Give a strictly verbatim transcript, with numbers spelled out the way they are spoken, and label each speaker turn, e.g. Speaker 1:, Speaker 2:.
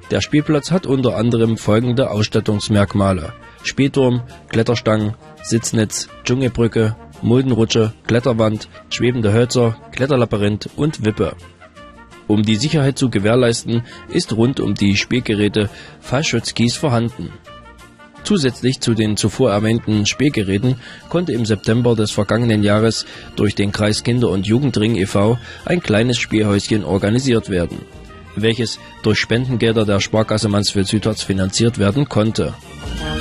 Speaker 1: Der Spielplatz hat unter anderem folgende Ausstattungsmerkmale: Spielturm, Kletterstangen, Sitznetz, Dschungelbrücke, Muldenrutsche, Kletterwand, schwebende Hölzer, Kletterlabyrinth und Wippe. Um die Sicherheit zu gewährleisten, ist rund um die Spielgeräte Fallschutzkies vorhanden. Zusätzlich zu den zuvor erwähnten Spielgeräten konnte im September des vergangenen Jahres durch den Kreis Kinder- und Jugendring e V ein kleines Spielhäuschen organisiert werden, welches durch Spendengelder der Sparkasse Mansfeld-Südharz finanziert werden konnte.